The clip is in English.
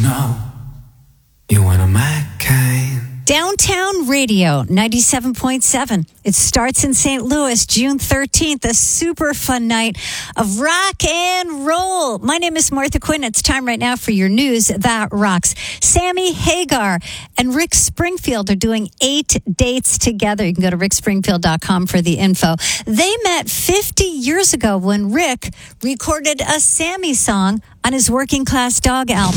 know you want a my kind. Downtown Radio, 97.7. It starts in St. Louis, June 13th, a super fun night of rock and roll. My name is Martha Quinn. It's time right now for your news that rocks. Sammy Hagar and Rick Springfield are doing 8 dates together. You can go to rickspringfield.com for the info. They met 50 years ago when Rick recorded a Sammy song on his Working Class Dog album.